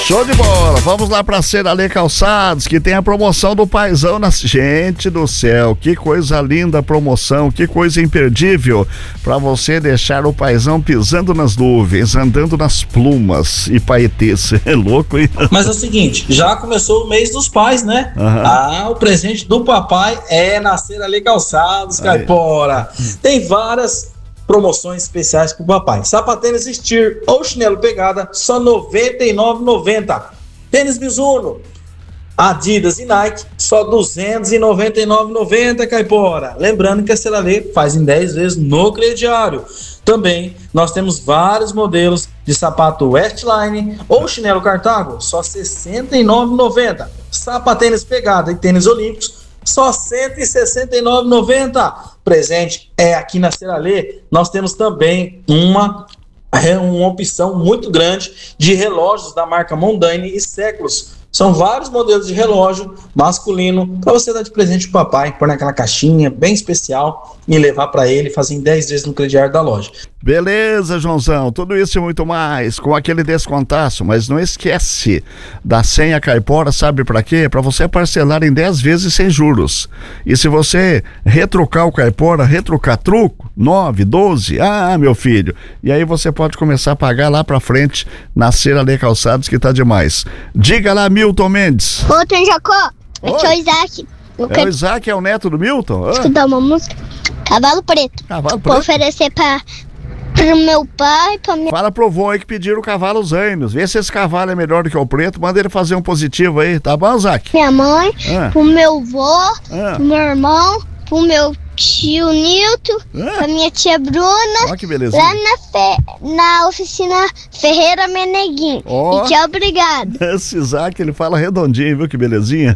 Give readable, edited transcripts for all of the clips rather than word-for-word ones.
Show de bola, vamos lá pra Seralê Calçados, que tem a promoção do Paizão na... Gente do céu, que coisa linda a promoção, que coisa imperdível, pra você deixar o Paizão pisando nas nuvens, andando nas plumas e paetês. É louco, hein? Mas é o seguinte, já começou o mês dos pais, né? O presente do papai é na Seralê Calçados, Caipora. Tem várias promoções especiais pro papai. Sapatênis Steer ou chinelo pegada, só R$ 99,90. Tênis Mizuno, Adidas e Nike, só R$ 299,90, Caipora. Lembrando que a Seralê faz em 10 vezes no crediário. Também nós temos vários modelos de sapato Westline ou chinelo Cartago, só R$ 69,90. Sapatênis pegada e tênis olímpicos, só R$ 169,90. Presente é aqui na Seralê. Nós temos também uma opção muito grande de relógios da marca Mondane e Séculos. São vários modelos de relógio masculino para você dar de presente pro papai, pôr naquela caixinha bem especial e levar para ele, fazer em 10 vezes no crediário da loja. Beleza, Joãozão, tudo isso e muito mais, com aquele descontaço, mas não esquece da senha Caipora, sabe pra quê? Pra você parcelar em 10 vezes sem juros. E se você retrucar o Caipora, retrucar truco, 9, 12, meu filho, e aí você pode começar a pagar lá pra frente na Seralê Calçados, que tá demais. Diga lá, Milton Mendes. Ô, Tom Jacó, aqui é o Isaac. O Isaac é o neto do Milton? Escutar uma música? Cavalo Preto. Cavalo Preto? Vou oferecer pro meu pai, pra minha... Fala pro vô aí que pediram o cavalo Zênios. Vê se esse cavalo é melhor do que o preto, manda ele fazer um positivo aí, tá bom, Isaac? Minha mãe, pro meu vô, pro meu irmão, pro meu tio Nilton, pra minha tia Bruna, que belezinha. Lá na oficina Ferreira Meneguinho. E tchau, obrigado. Esse Isaac, ele fala redondinho, viu que belezinha?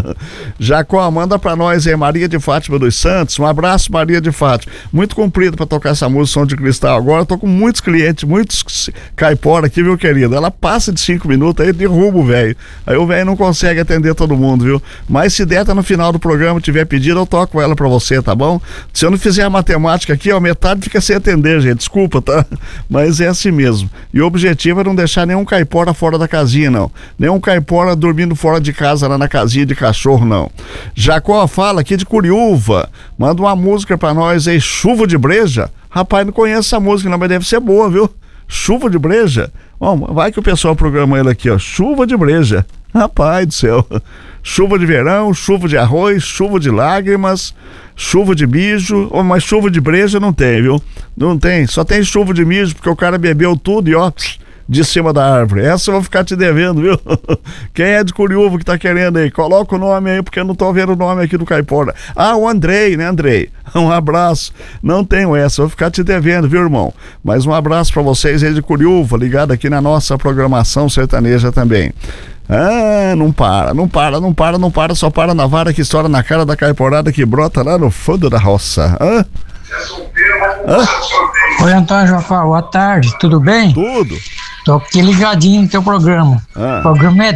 Jacó, manda pra nós aí, Maria de Fátima dos Santos. Um abraço, Maria de Fátima. Muito comprido pra tocar essa música, Som de Cristal. Agora eu tô com muitos clientes, muitos caipora aqui, viu, querido? Ela passa de 5 minutos, aí derruba o velho. Aí o velho não consegue atender todo mundo, viu? Mas se der, tá no final do programa, tiver pedido, eu toco ela pra você, tá bom? Se eu não fizer a matemática aqui, metade fica sem atender, gente, desculpa, tá? Mas é assim mesmo. E o objetivo é não deixar nenhum caipora fora da casinha, não. Nenhum caipora dormindo fora de casa, lá na casinha de cachorro, não. Jacó fala aqui de Curiúva, manda uma música pra nós aí, Chuva de Breja. Rapaz, não conheço essa música não, mas deve ser boa, viu? Chuva de Breja. Bom, vai que o pessoal programa ele aqui, ó, Chuva de Breja. Rapaz do céu. Chuva de verão, chuva de arroz, chuva de lágrimas, chuva de mijo, mas chuva de breja não tem, viu? Não tem, só tem chuva de mijo porque o cara bebeu tudo e de cima da árvore. Essa eu vou ficar te devendo, viu? Quem é de Curiúva que tá querendo aí? Coloca o nome aí, porque eu não tô vendo o nome aqui do Caipora. O Andrei, né, Andrei? Um abraço. Não tenho essa, vou ficar te devendo, viu, irmão? Mas um abraço pra vocês aí de Curiúva, ligado aqui na nossa programação sertaneja também. Não para, só para na vara que estoura na cara da caiporada que brota lá no fundo da roça. Oi, Antônio Jacó, boa tarde, tudo bem? Tudo. Tô aqui ligadinho no teu programa. O programa é